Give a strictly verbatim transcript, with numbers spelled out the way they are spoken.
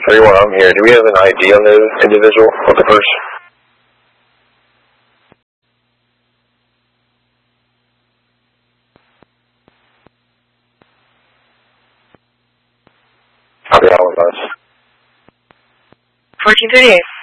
three one, I'm here. Do we have an I D on the individual or the person? Copy, all of us. fourteen thirty-eight.